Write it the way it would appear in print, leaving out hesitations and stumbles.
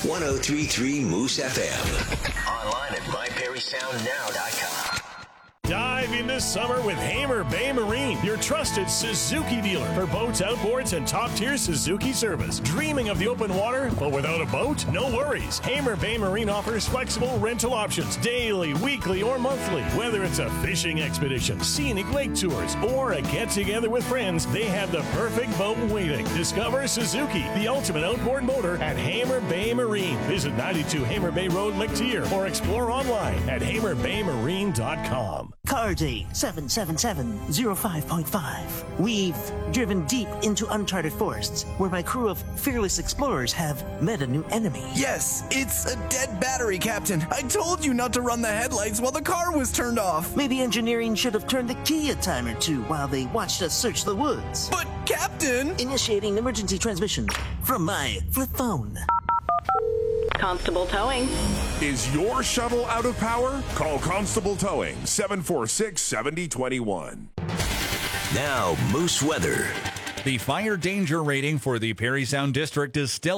1033 Moose FM. Online at myperrysoundnow.com. Dive into summer with Hamer Bay Marine, your trusted Suzuki dealer for boats, outboards, and top-tier Suzuki service. Dreaming of the open water, but without a boat? No worries. Hamer Bay Marine offers flexible rental options, daily, weekly, or monthly. Whether it's a fishing expedition, scenic lake tours, or a get-together with friends, they have the perfect boat waiting. Discover Suzuki, the ultimate outboard motor at Hamer Bay Marine. Visit 92 Hamer Bay Road, McTier, or explore online at hamerbaymarine.com. Car Day 777-05.5. We've driven deep into uncharted forests where my crew of fearless explorers have met a new enemy. Yes, it's a dead battery, Captain. I told you not to run the headlights while the car was turned off. Maybe engineering should have turned the key a time or two while they watched us search the woods. But, Captain! Initiating emergency transmission from my flip phone. Constable Towing. Is your shuttle out of power? Call Constable Towing, 746-7021. Now, Moose weather. The fire danger rating for the Perry Sound District is still